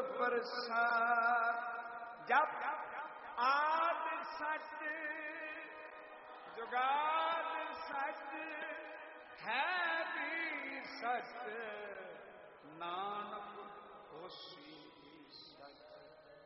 प्रसाद। जप आद सच जुगाद सच है भी सच, नानक होसी